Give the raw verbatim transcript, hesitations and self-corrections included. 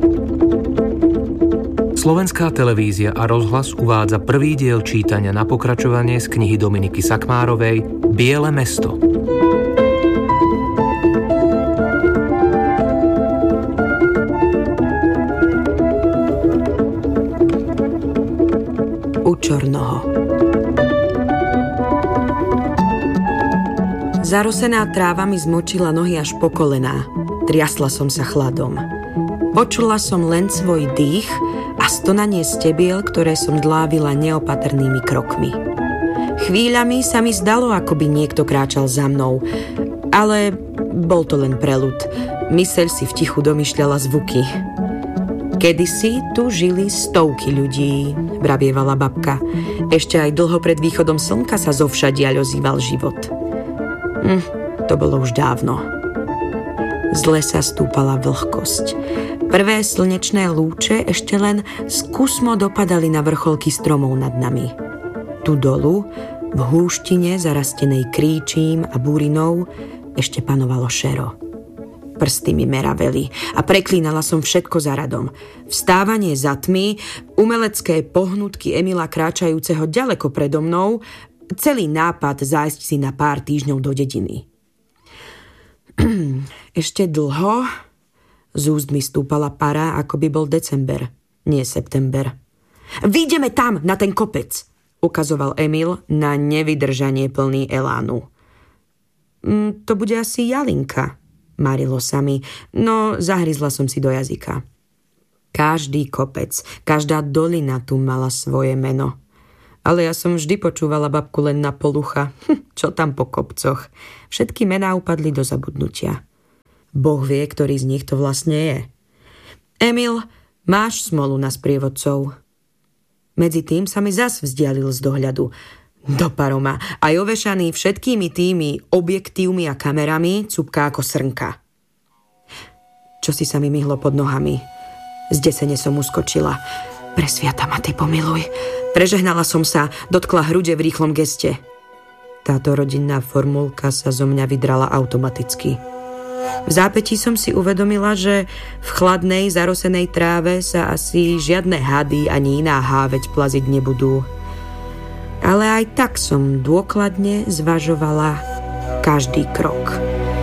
Slovenská televízia a rozhlas uvádza prvý diel čítania na pokračovanie z knihy Dominiky Sakmárovej Biele mesto. U Čornoho. Zarosená tráva mi zmočila nohy až po kolená. Triasla som sa chladom. Počula som len svoj dých a stonanie stebiel, ktoré som dlávila neopatrnými krokmi. Chvíľami sa mi zdalo, ako by niekto kráčal za mnou, ale bol to len preľud. Myseľ si v tichu domýšľala zvuky. Kedysi tu žili stovky ľudí, vravievala babka. Ešte aj dlho pred východom slnka sa zovšadiaľ ozýval život. Hm, to bolo už dávno. Z lesa stúpala vlhkosť. Prvé slnečné lúče ešte len skúsmo dopadali na vrcholky stromov nad nami. Tu dolu, v húštine zarastenej kríčím a búrinou, ešte panovalo šero. Prsty mi meraveli a preklínala som všetko za radom. Vstávanie za tmy, umelecké pohnutky Emila kráčajúceho ďaleko predo mnou, celý nápad zájsť si na pár týždňov do dediny. Ešte dlho? Z úst mi stúpala para, ako by bol december, nie september. Výjdeme tam, na ten kopec, ukazoval Emil na nevydržanie plný elánu. Mm, to bude asi Jalinka, marilo sa mi, no zahryzla som si do jazyka. Každý kopec, každá dolina tu mala svoje meno. Ale ja som vždy počúvala babku len na polucha. Hm, čo tam po kopcoch? Všetky mená upadli do zabudnutia. Boh vie, ktorý z nich to vlastne je. Emil, máš smolu na sprievodcov. Medzi tým sa mi zas vzdialil z dohľadu. Do paroma, aj ovešaný všetkými tými objektívmi a kamerami, cupká ako srnka. Čo si sa mi myhlo pod nohami? Zdesene som uskočila. Presviata ma, ty pomiluj. Prežehnala som sa, dotkla hrude v rýchlom geste. Táto rodinná formulka sa zo mňa vydrala automaticky. V zápätí som si uvedomila, že v chladnej, zarosenej tráve sa asi žiadne hady ani iná háveť plaziť nebudú. Ale aj tak som dôkladne zvažovala každý krok.